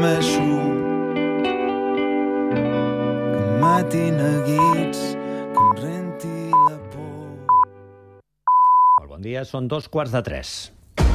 temeixo que em mati neguits, que em renti la por. Molt bon dia, són 2:45.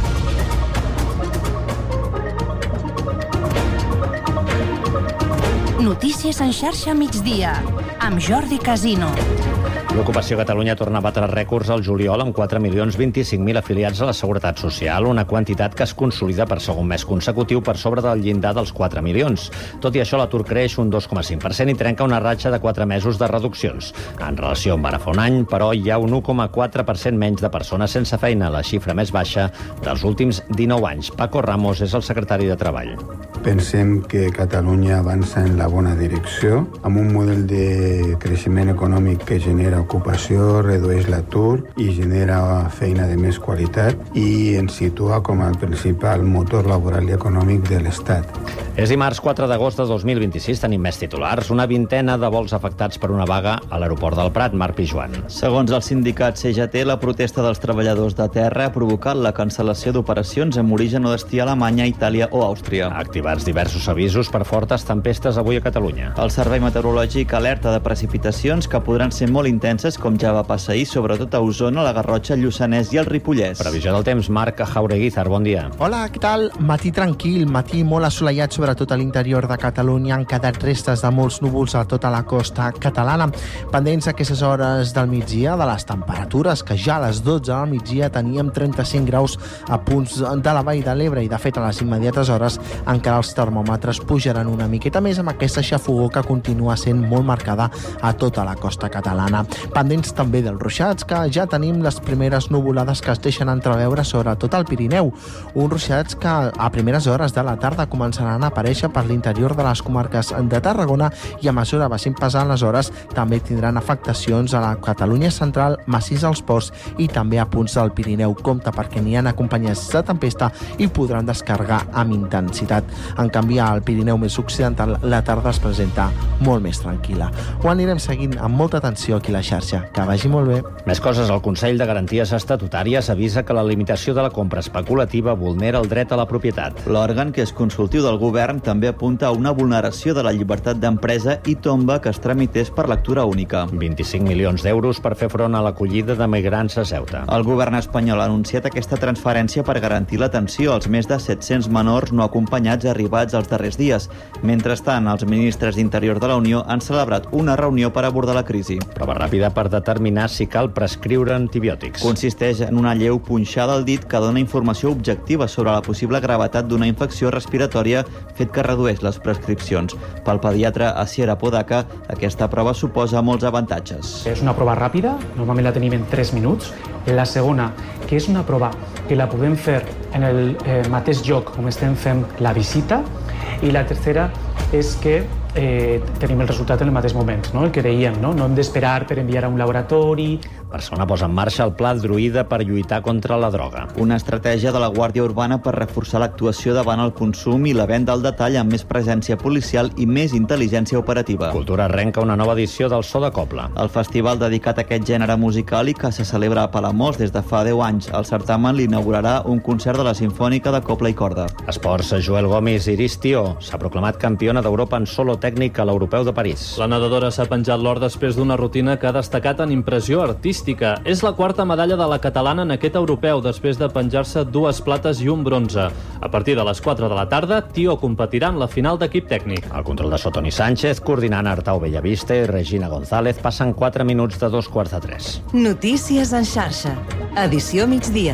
Notícies en xarxa migdia, amb Jordi Casino. L'ocupació a Catalunya torna a batre rècords al juliol amb 4.025.000 afiliats a la Seguretat Social, una quantitat que es consolida per segon mes consecutiu per sobre del llindar dels 4 milions. Tot i això, l'atur creix un 2,5% i trenca una ratxa de 4 mesos de reduccions. En relació amb ara fa un any, però, hi ha un 1,4% menys de persones sense feina, la xifra més baixa dels últims 19 anys. Paco Ramos és el secretari de Treball. Pensem que Catalunya avança en la bona direcció, amb un model de creixement econòmic que genera ocupació, redueix l'atur i genera feina de més qualitat i ens situa com el principal motor laboral i econòmic de l'Estat. És dimarts 4 d'agost de 2026, tenim més titulars. Una vintena de vols afectats per una vaga a l'aeroport del Prat. Marc Pijuan. Segons el sindicat CGT, la protesta dels treballadors de terra ha provocat la cancel·lació d'operacions amb origen o destí a Alemanya, Itàlia o Àustria. Activats diversos avisos per fortes tempestes avui a Catalunya. El Servei Meteorològic alerta de precipitacions que podran ser molt intenses, com ja va passar ahir, sobretot a Osona, la Garrotxa, el Lluçanès i el Ripollès. Previsió del temps, Marc Jaureguizar, bon dia. Hola, què tal? Matí tranquil, matí molt assolellat, sobretot a l'interior de Catalunya. Han quedat restes de molts núvols a tota la costa catalana. Pendents aquestes hores del migdia de les temperatures, que ja a les 12 del migdia teníem 35 graus a punts de la Vall de l'Ebre i, de fet, a les immediates hores encara els termòmetres pujaran una miqueta més amb aquesta xafogor que continua sent molt marcada a tota la costa catalana. Pendents també dels ruixats, que ja tenim les primeres nuvolades que es deixen entreveure sobretot al Pirineu. Uns ruixats que a primeres hores de la tarda començaran a aparèixer per l'interior de les comarques de Tarragona i a mesura vagin passant les hores també tindran afectacions a la Catalunya central, massís als ports i també a punts del Pirineu. Compte perquè n'hi han acompanyats de tempesta i podran descarregar amb intensitat. En canvi, al Pirineu més occidental la tarda es presenta molt més tranquil·la. Ho anirem seguint amb molta atenció aquí a la xarxa. Que vagi molt bé. Més coses. El Consell de Garanties Estatutàries avisa que la limitació de la compra especulativa vulnera el dret a la propietat. L'òrgan, que és consultiu del govern, també apunta a una vulneració de la llibertat d'empresa i tomba que es tramités per lectura única. 25 milions d'euros per fer front a l'acollida de migrants a Ceuta. El govern espanyol ha anunciat aquesta transferència per garantir l'atenció als més de 700 menors no acompanyats arribats els darrers dies. Mentrestant, els ministres d'Interior de la Unió han celebrat una reunió per abordar la crisi. Prova ràpida per determinar si cal prescriure antibiòtics. Consisteix en una lleu punxada al dit que dona informació objectiva sobre la possible gravetat d'una infecció respiratòria, fet que redueix les prescripcions. Pel pediatre Asier Apodaca, aquesta prova suposa molts avantatges. És una prova ràpida, normalment la tenim en 3 minuts. La segona, que és una prova que la podem fer en el mateix lloc on estem fent la visita. I la tercera és que tenim el resultat en el mateix moment, no? El que dèiem, no hem d'esperar per enviar a un laboratori. Barcelona posa en marxa el Pla Druida per lluitar contra la droga. Una estratègia de la Guàrdia Urbana per reforçar l'actuació davant el consum i la venda al detall amb més presència policial i més intel·ligència operativa. Cultura arrenca una nova edició del So de Cobla. El festival dedicat a aquest gènere musical i que se celebra a Palamós des de fa 10 anys. El certamen l'inaugurarà un concert de la Simfònica de Cobla i Corda. Esports, Joel Gomis Iris Tió s'ha proclamat campiona d'Europa en solo tècnic a l'Europeu de París. La nedadora s'ha penjat l'or després d'una rutina que ha destacat en impressió artística. És la quarta medalla de la catalana en aquest europeu, després de penjar-se 2 plates i un bronze. A partir de les 4 de la tarda, Tió competirà en la final d'equip tècnic. El control de so, Toni Sánchez, coordinant Artau Bellavista i Regina González, passen 4 minuts de 2:45. Notícies en xarxa. Edició migdia.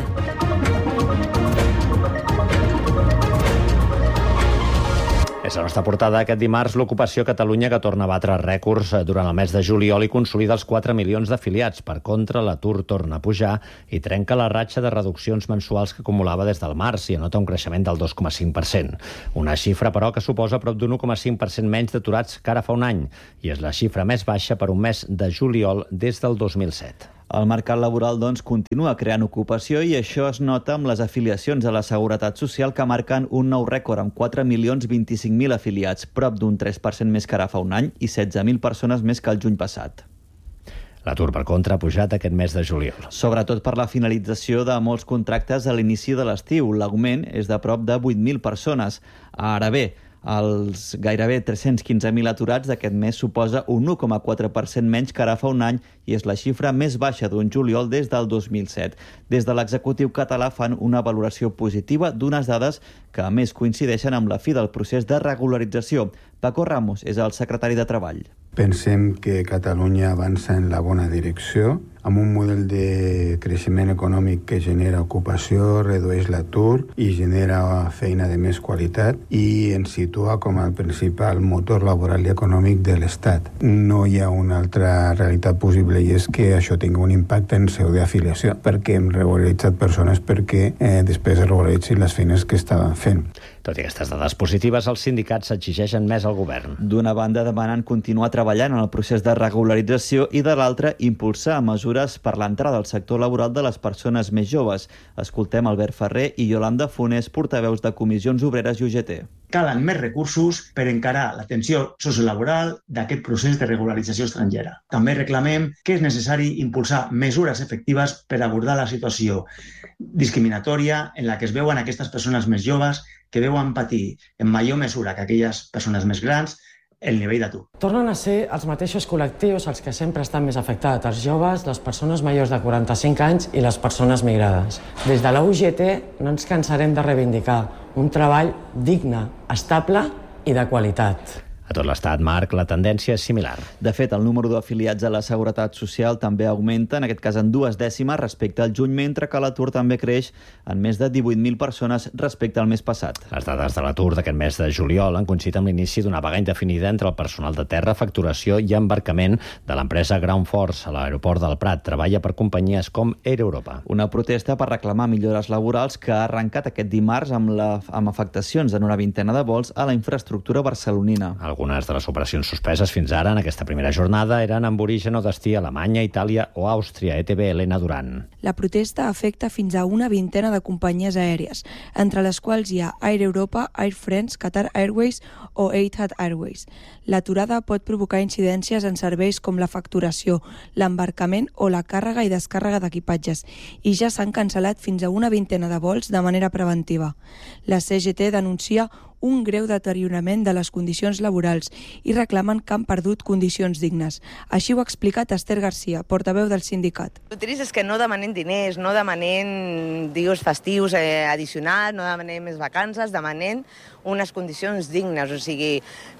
És la nostra portada aquest dimarts, l'ocupació a Catalunya, que torna a batre rècords durant el mes de juliol i consolida els 4 milions d'afiliats. Per contra, l'atur torna a pujar i trenca la ratxa de reduccions mensuals que acumulava des del març i anota un creixement del 2,5%. Una xifra, però, que suposa prop d'un 1,5% menys d'aturats que ara fa un any i és la xifra més baixa per un mes de juliol des del 2007. El mercat laboral, doncs, continua creant ocupació i això es nota amb les afiliacions a la Seguretat Social, que marquen un nou rècord amb 4.025.000 afiliats, prop d'un 3% més que ara fa un any i 16.000 persones més que el juny passat. L'atur, per contra, ha pujat aquest mes de juliol. Sobretot per la finalització de molts contractes a l'inici de l'estiu. L'augment és de prop de 8.000 persones. Ara bé, Els gairebé 315.000 aturats d'aquest mes suposa un 1,4% menys que ara fa un any i és la xifra més baixa d'un juliol des del 2007. Des de l'executiu català fan una valoració positiva d'unes dades que a més coincideixen amb la fi del procés de regularització. Paco Ramos és el secretari de Treball. Pensem que Catalunya avança en la bona direcció, amb un model de creixement econòmic que genera ocupació, redueix l'atur i genera feina de més qualitat i ens situa com el principal motor laboral i econòmic de l'Estat. No hi ha una altra realitat possible i és que això tingui un impacte en seu d'afiliació, perquè hem regularitzat persones perquè després es regularitzin les feines que estaven fent. Tot i aquestes dades positives, els sindicats s'exigeixen més al govern. D'una banda, demanen continuar treballant en el procés de regularització i de l'altra, impulsar mesures per l'entrada al sector laboral de les persones més joves. Escoltem Albert Ferrer i Yolanda Funes, portaveus de Comissions Obreres i UGT. Calen més recursos per encarar l'atenció sociolaboral d'aquest procés de regularització estrangera. També reclamem que és necessari impulsar mesures efectives per abordar la situació discriminatòria en la que es veuen aquestes persones més joves que veuen patir en major mesura que aquelles persones més grans el nivell d'atur. Tornen a ser els mateixos col·lectius els que sempre estan més afectats, els joves, les persones majors de 45 anys i les persones migrades. Des de la UGT no ens cansarem de reivindicar un treball digne, estable i de qualitat. A tot l'Estat, Marc, la tendència és similar. De fet, el número d'afiliats a la Seguretat Social també augmenta, en aquest cas en 2 dècimes respecte al juny, mentre que l'atur també creix en més de 18.000 persones respecte al mes passat. Les dades de l'atur d'aquest mes de juliol han coincidit amb l'inici d'una vaga indefinida entre el personal de terra, facturació i embarcament de l'empresa Ground Force a l'aeroport del Prat. Treballa per companyies com Air Europa. Una protesta per reclamar millores laborals que ha arrencat aquest dimarts amb afectacions en una vintena de vols a la infraestructura barcelonina. Algunes de les operacions suspeses fins ara en aquesta primera jornada eren amb origen o destí a Alemanya, Itàlia o Àustria. ETV, Helena Duran. La protesta afecta fins a una vintena de companyies aèries, entre les quals hi ha Air Europa, Air France, Qatar Airways o Etihad Airways. L'aturada pot provocar incidències en serveis com la facturació, l'embarcament o la càrrega i descàrrega d'equipatges, i ja s'han cancel·lat fins a una vintena de vols de manera preventiva. La CGT denuncia un greu deteriorament de les condicions laborals i reclamen que han perdut condicions dignes. Així ho ha explicat Esther Garcia, portaveu del sindicat. El trist és que no demanem diners, no demanem dies festius addicionals, no demanem més vacances, demanem unes condicions dignes, o sigui,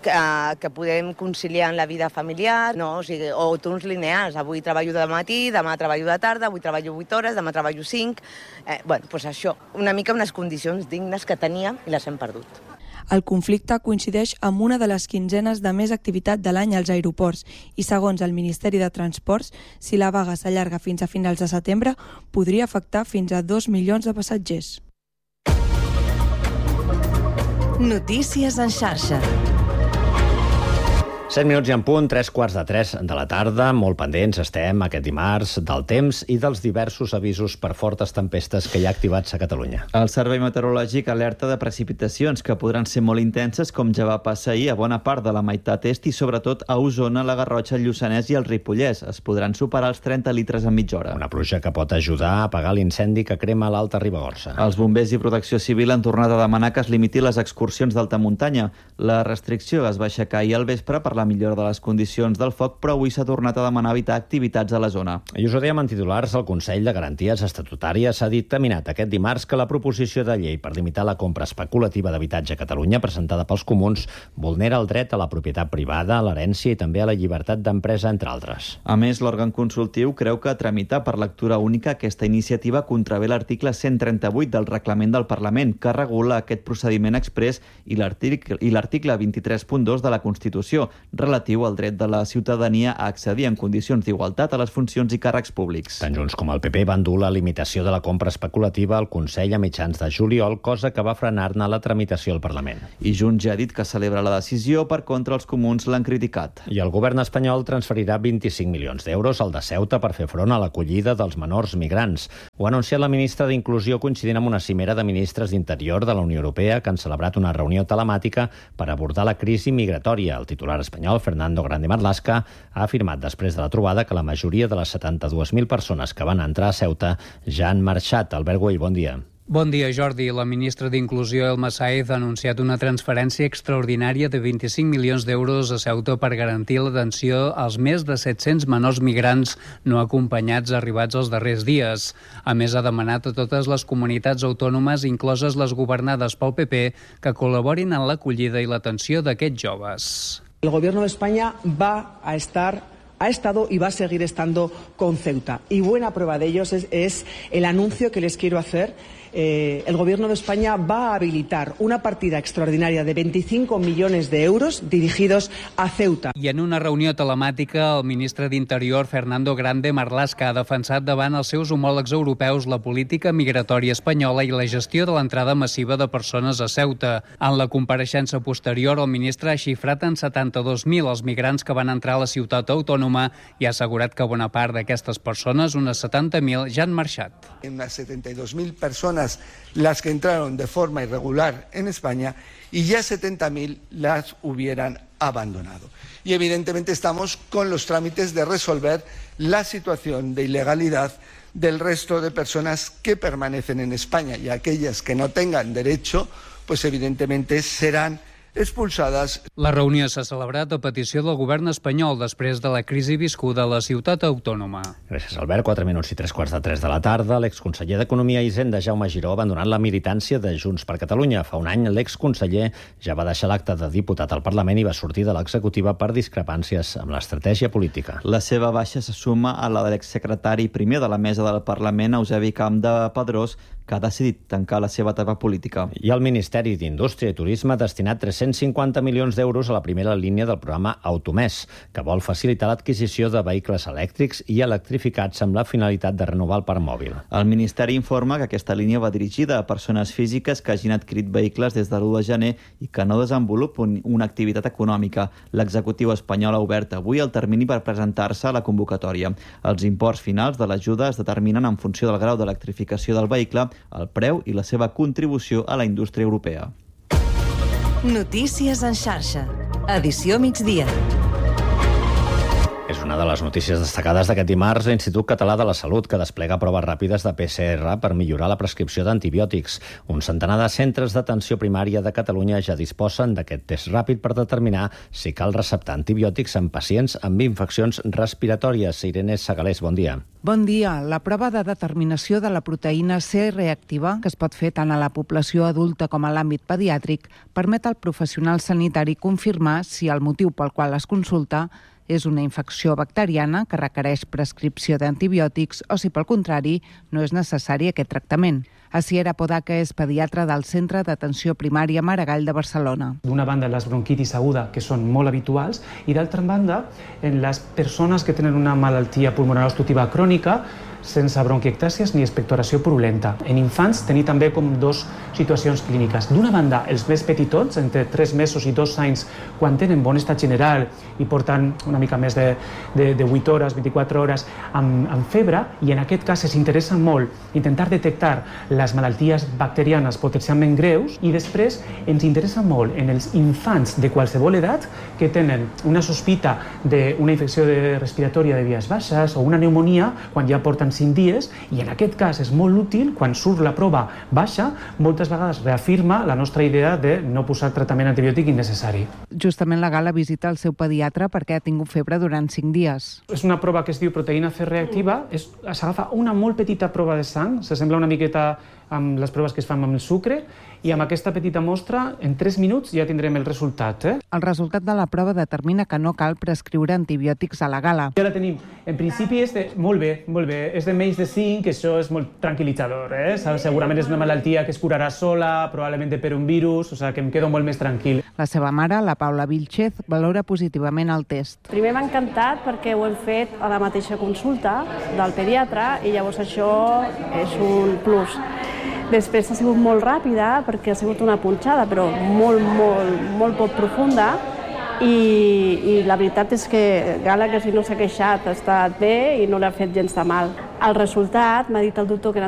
que podem conciliar en la vida familiar, no? O torns lineals. Avui treballo de matí, demà treballo de tarda, avui treballo 8 hores, demà treballo 5. Doncs això, una mica unes condicions dignes que teníem i les hem perdut. El conflicte coincideix amb una de les quinzenes de més activitat de l'any als aeroports i, segons el Ministeri de Transports, si la vaga s'allarga fins a finals de setembre, podria afectar fins a 2 milions de passatgers. Notícies en xarxa. 7 minuts i en punt, 3:15 de la tarda. Molt pendents estem aquest dimarts del temps i dels diversos avisos per fortes tempestes que hi ha activats a Catalunya. El Servei Meteorològic alerta de precipitacions que podran ser molt intenses, com ja va passar ahir a bona part de la meitat est i sobretot a Osona, la Garrotxa, el Lluçanès i el Ripollès. Es podran superar els 30 litres en mitja hora. Una pluja que pot ajudar a apagar l'incendi que crema l'Alta Ribagorça. Els bombers i Protecció Civil han tornat a demanar que es limiti les excursions d'alta muntanya. La restricció es va aixecar ahir al vespre per la millora de les condicions del foc, però avui s'ha tornat a demanar evitar activitats a la zona. I us ho dèiem en titulars, el Consell de Garanties Estatutàries ha dictaminat aquest dimarts que la proposició de llei per limitar la compra especulativa d'habitatge a Catalunya, presentada pels comuns, vulnera el dret a la propietat privada, a l'herència i també a la llibertat d'empresa, entre altres. A més, l'òrgan consultiu creu que tramitar per lectura única aquesta iniciativa contravé l'article 138 del Reglament del Parlament, que regula aquest procediment exprés, i l'article 23.2 de la Constitució, relatiu al dret de la ciutadania a accedir en condicions d'igualtat a les funcions i càrrecs públics. Tant Junts com el PP van dur la limitació de la compra especulativa al Consell a mitjans de juliol, cosa que va frenar-ne la tramitació al Parlament. I Junts ja ha dit que celebra la decisió, per contra els comuns l'han criticat. I el govern espanyol transferirà 25 milions d'euros al de Ceuta per fer front a l'acollida dels menors migrants. Ho ha anunciat la ministra d'Inclusió coincidint amb una cimera de ministres d'Interior de la Unió Europea que han celebrat una reunió telemàtica per abordar la crisi migratòria. El titular espanyol, Fernando Grande Marlaska, ha afirmat després de la trobada que la majoria de les 72.000 persones que van entrar a Ceuta ja han marxat. Albert Güell, bon dia. Bon dia, Jordi. La ministra d'Inclusió, Elma Sáez, ha anunciat una transferència extraordinària de 25 milions d'euros a Ceuta per garantir l'atenció als més de 700 menors migrants no acompanyats arribats els darrers dies. A més, ha demanat a totes les comunitats autònomes, incloses les governades pel PP, que col·laborin en l'acollida i l'atenció d'aquests joves. El Gobierno de España ha estado y va a seguir estando con Ceuta. Y buena prueba de ello es el anuncio que les quiero hacer. El Gobierno de España va a habilitar una partida extraordinaria de 25 millones de euros dirigidos a Ceuta. I en una reunió telemàtica, el ministre d'Interior, Fernando Grande Marlaska, ha defensat davant els seus homòlegs europeus la política migratòria espanyola i la gestió de l'entrada massiva de persones a Ceuta. En la compareixença posterior, el ministre ha xifrat en 72.000 els migrants que van entrar a la ciutat autònoma i ha assegurat que bona part d'aquestes persones, unes 70.000, ja han marxat. Unas 72.000 personas las que entraron de forma irregular en España y ya 70.000 las hubieran abandonado. Y evidentemente estamos con los trámites de resolver la situación de ilegalidad del resto de personas que permanecen en España, y aquellas que no tengan derecho, pues evidentemente serán expulsades. La reunió s'ha celebrat a petició del govern espanyol després de la crisi viscuda a la ciutat autònoma. Gràcies, Albert. 4 minuts i 3:15 de la tarda. L'exconseller d'Economia i Hisenda, Jaume Giró, ha abandonat la militància de Junts per Catalunya. Fa un any, l'exconseller ja va deixar l'acte de diputat al Parlament i va sortir de l'executiva per discrepàncies amb l'estratègia política. La seva baixa se suma a la de l'exsecretari primer de la mesa del Parlament, Eusebi Campdepedrós, que ha decidit tancar la seva etapa política. I el Ministeri d'Indústria i Turisme ha destinat 350 milions d'euros a la primera línia del programa Automés, que vol facilitar l'adquisició de vehicles elèctrics i electrificats amb la finalitat de renovar el parc mòbil. El Ministeri informa que aquesta línia va dirigida a persones físiques que hagin adquirit vehicles des de l'1 de gener i que no desenvolupen una activitat econòmica. L'executiu espanyol ha obert avui el termini per presentar-se a la convocatòria. Els imports finals de l'ajuda es determinen en funció del grau d'electrificació del vehicle, el preu i la seva contribució a la indústria europea. Notícies en xarxa. Edició migdia. És una de les notícies destacades d'aquest dimarts, l'Institut Català de la Salut, que desplega proves ràpides de PCR per millorar la prescripció d'antibiòtics. Un centenar de centres d'atenció primària de Catalunya ja disposen d'aquest test ràpid per determinar si cal receptar antibiòtics en pacients amb infeccions respiratòries. Irene Segalés, bon dia. Bon dia. La prova de determinació de la proteïna C reactiva, que es pot fer tant a la població adulta com a l'àmbit pediàtric, permet al professional sanitari confirmar si el motiu pel qual es consulta és una infecció bacteriana que requereix prescripció d'antibiòtics o si, pel contrari, no és necessari aquest tractament. Asier Apodaca és pediatra del Centre d'Atenció Primària Maragall de Barcelona. D'una banda, les bronquitis aguda, que són molt habituals, i d'altra banda, en les persones que tenen una malaltia pulmonar obstructiva crònica, sense bronquiectàsies ni expectoració purulenta. En infants tenim també com dues situacions clíniques. D'una banda, els més petitons, entre 3 mesos i 2 anys, quan tenen bon estat general i porten una mica més de 8 hores, 24 hores amb febre, i en aquest cas ens interessa molt intentar detectar les malalties bacterianes potencialment greus, i després ens interessa molt en els infants de qualsevol edat que tenen una sospita d'una infecció respiratòria de vies baixes o una pneumonia quan ja porten 5 dies, i en aquest cas és molt útil, quan surt la prova baixa, moltes vegades reafirma la nostra idea de no posar tractament antibiòtic innecessari. Justament la Gala visita el seu pediatre perquè ha tingut febre durant 5 dies. És una prova que es diu proteïna C reactiva, s'agafa una molt petita prova de sang, s'assembla una miqueta amb les proves que es fan amb el sucre, i amb aquesta petita mostra, en 3 minuts ja tindrem el resultat. El resultat de la prova determina que no cal prescriure antibiòtics a la Gala. Ja la tenim. En principi és de... Molt bé. És de menys de 5, que això és molt tranquil·litzador. Segurament és una malaltia que es curarà sola, probablement per un virus, o sigui que em quedo molt més tranquil. La seva mare, la Paula Vilchez, valora positivament el test. Primer m'ha encantat perquè ho hem fet a la mateixa consulta del pediatre i llavors això és un plus. Després ha sigut molt ràpida perquè ha sigut una punxada, però molt poc profunda, i la veritat és que Gala, que si no s'ha queixat, ha estat bé i no l'ha fet gens de mal. El resultat, m'ha dit el doctor que